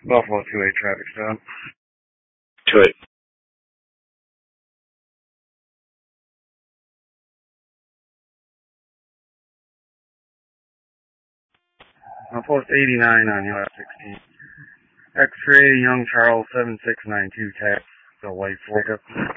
Buffalo 2-8 traffic stop. 2-8. Post 89 on US 16. X-ray, Young Charles 7692 tax, the white pickup.